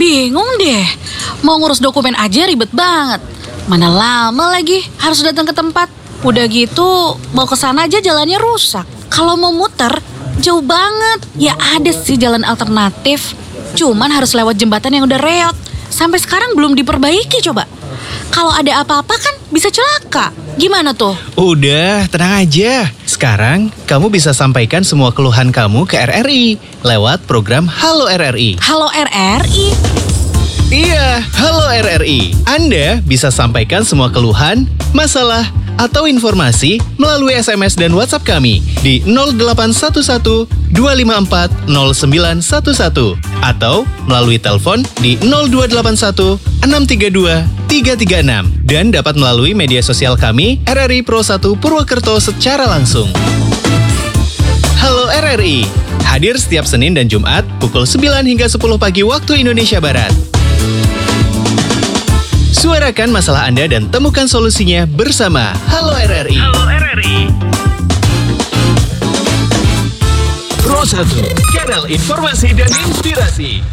Bingung deh, mau ngurus dokumen aja ribet banget. Mana lama lagi harus datang ke tempat. Udah gitu, mau ke sana aja jalannya rusak. Kalau mau muter, jauh banget. Ya ada sih jalan alternatif, cuman harus lewat jembatan yang udah reot. Sampai sekarang belum diperbaiki coba. Kalau ada apa-apa kan bisa celaka. Gimana tuh? Udah, tenang aja. Sekarang, kamu bisa sampaikan semua keluhan kamu ke RRI lewat program Halo RRI. Halo RRI? Iya, Halo RRI. Anda bisa sampaikan semua keluhan, masalah, atau informasi melalui SMS dan WhatsApp kami di 0811 254 0911 atau melalui telepon di 0281 632 336 dan dapat melalui media sosial kami RRI Pro 1 Purwokerto secara langsung. Halo RRI, hadir setiap Senin dan Jumat pukul 9 hingga 10 pagi waktu Indonesia Barat. Suarakan masalah Anda dan temukan solusinya bersama Halo RRI. Halo RRI. Pro 1, kanal informasi dan inspirasi.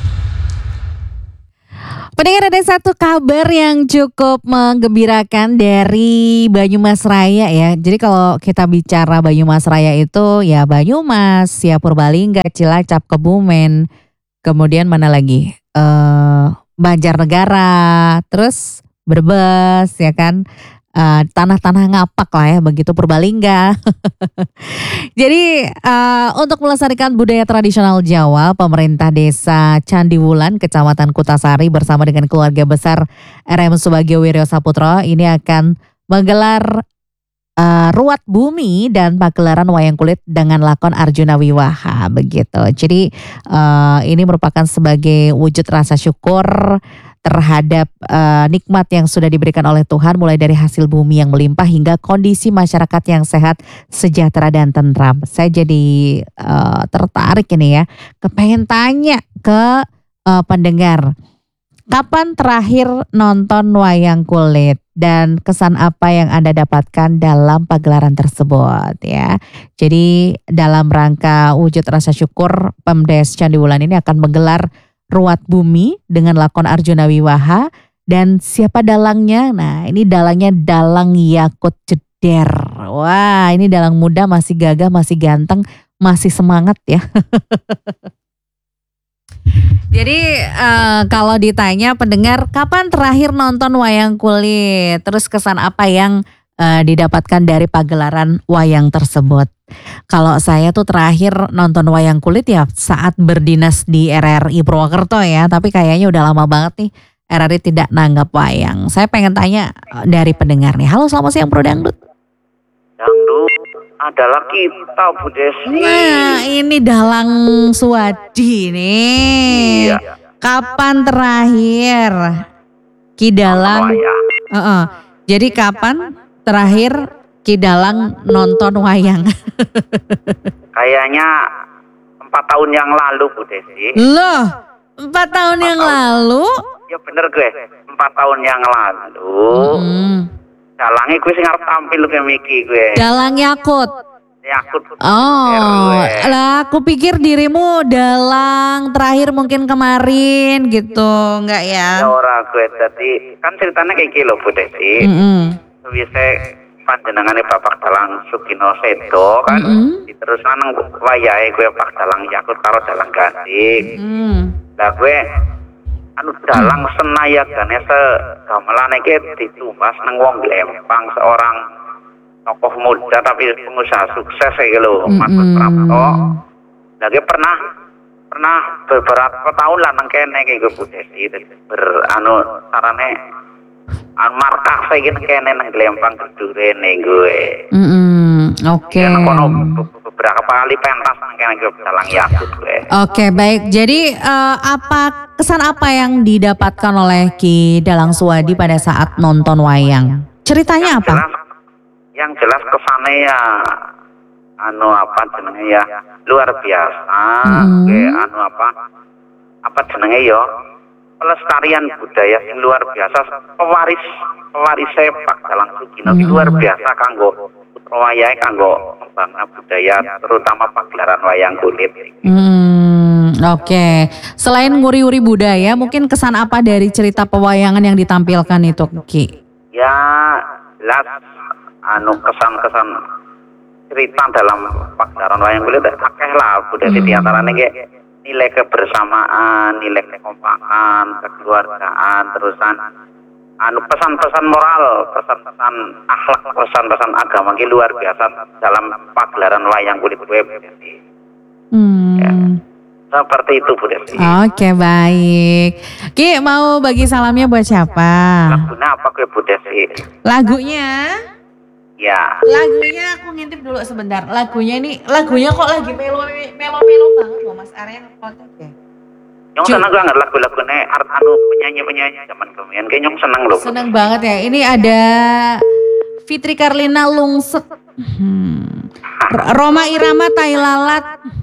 Pendengar, ada satu kabar yang cukup menggembirakan dari Banyumas Raya ya. Jadi kalau kita bicara Banyumas Raya itu ya Banyumas, ya Purbalingga, Cilacap, Kebumen, kemudian mana lagi? Banjarnegara, terus Brebes ya kan, tanah-tanah ngapak lah ya begitu Purbalingga. Jadi untuk melestarikan budaya tradisional Jawa, pemerintah desa Candiwulan, Kecamatan Kutasari bersama dengan keluarga besar RM Subagio Wiryo Saputro ini akan menggelar ruat bumi dan pagelaran wayang kulit dengan lakon Arjuna Wiwaha begitu. Jadi ini merupakan sebagai wujud rasa syukur terhadap nikmat yang sudah diberikan oleh Tuhan, mulai dari hasil bumi yang melimpah hingga kondisi masyarakat yang sehat, sejahtera dan tentram. Saya jadi tertarik ini ya, kepengen tanya ke pendengar. Kapan terakhir nonton wayang kulit dan kesan apa yang Anda dapatkan dalam pagelaran tersebut ya. Jadi dalam rangka wujud rasa syukur, Pemdes Candiwulan ini akan menggelar ruat bumi dengan lakon Arjuna Wiwaha dan siapa dalangnya? Nah, ini dalangnya Dalang Yakut Jeder. Wah, ini dalang muda, masih gagah, masih ganteng, masih semangat ya. Jadi kalau ditanya pendengar kapan terakhir nonton wayang kulit, terus kesan apa yang didapatkan dari pagelaran wayang tersebut. Kalau saya tuh terakhir nonton wayang kulit ya saat berdinas di RRI Purwokerto ya, tapi kayaknya udah lama banget nih RRI tidak nanggap wayang. Saya pengen tanya dari pendengar nih. Halo, selamat siang Bro Dangdut. Dangdut adalah kita Bu Desi. Nah, ini Dalang Suwadi nih. Iya. Kapan terakhir Ki Dalang? Jadi kapan terakhir Ki Dalang nonton wayang? Kayaknya 4 tahun yang lalu Bu Desi. Loh, 4 tahun yang lalu? Ya bener gue, 4 tahun yang lalu. Dalangnya gue sing arep tampil ke Miki gue. Dalang Yakut. Yakut. Oh, lah aku pikir dirimu dalang terakhir mungkin kemarin gitu, enggak ya? Ya ora gue, jadi kan ceritanya kayak gitu Bu Desi. Bisa panjenengane Bapak Dalang Sugino Sedo kan, terus nang wayahe gue Pak Dalang Yakut karo Dalang Gandhi. Lah gue anu dalang senayagane segamelan iki ditumbas nang wong Glempang, seorang tokoh muda tapi pengusaha sukses iki lho, Mas Prapto. Lah gue pernah beberapa tahun lah nang kene iki gue Bu Desi sarane markah saya gini kene nang Glempang gedurene gue. Oke. Beberapa kali pentas nang kene gue Dalang Yakut gue. Oke, baik. Jadi kesan apa yang didapatkan oleh Ki Dalang Suwadi pada saat nonton wayang? Ceritanya apa? Yang jelas kesannya ya jenenge ya luar biasa. Apa jenenge ya? Pelestarian budaya yang luar biasa, pewaris Pak Dalang Sugino luar biasa kanggo putra wayahe kanggo membangun budaya terutama pagelaran wayang kulit. Oke. Selain nguri-uri budaya, mungkin kesan apa dari cerita pewayangan yang ditampilkan itu, Ki? Ya jelas kesan-kesan cerita dalam pagelaran wayang kulit akeh lah budaya di antaranya kayak nilai kebersamaan, nilai kekompakan, kekeluargaan, terusan pesan-pesan moral, pesan-pesan akhlak, pesan-pesan agama ki luar biasa dalam pagelaran wayang kulit web. Ya, seperti itu Bu Desi. Oke, baik. Ki, mau bagi salamnya buat siapa? Lagunya apa gue Bu Desi? Lagunya? Ya. Lagunya aku ngintip dulu sebentar. Lagunya kok lagi melo banget loh Mas Arya ngepotong ya. Nyong seneng banget lagu-lagunya penyanyi-penyanyi zaman kemarin. Kayak nyong seneng loh. Seneng banget ya. Ini ada Fitri Karlina Lungsek. Roma Irama Tailalat.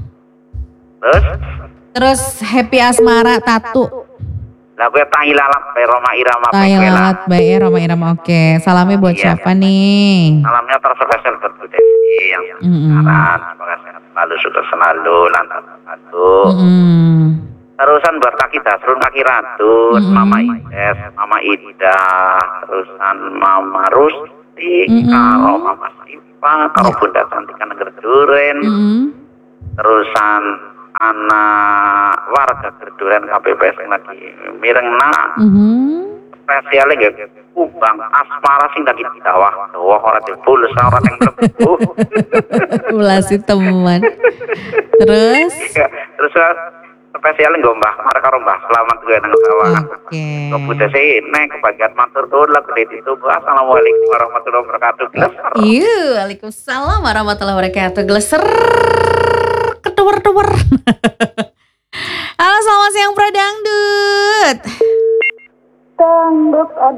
Terus Happy Asmara Tatu. Lagu Tailalat by Roma Irama. Tailalat by Roma Irama. Oke, salamnya buat siapa nih? Salamnya terspesial buat Bu Desi yang sekarang. Semoga sehat selalu, sukses selalu, lancar satu. Terusan buat kaki Dasrun, kaki Ratun, Mama Ides, Mama Ida, terusan Mama Rusti, karo Mama Siva, karo Bunda Santika Negeri Duren, terusan anak warga Gerduren KPPS yang lagi mirengna, spesialnya gak kubang asmara sing lagi di bawah orang di bulus orang yang lebu. Ulasi teman. Terus? Terus spesialnya gue Mbah Mar karo Mbah Selamat gue nang sawah. Oke. Kemudian saya nek kebagian matur nuwun lagu itu. Assalamualaikum warahmatullahi wabarakatuh. Iya, waalaikumsalam warahmatullahi wabarakatuh. Gleser keduwer-duwer. Halo, selamat siang Pro Dangdut.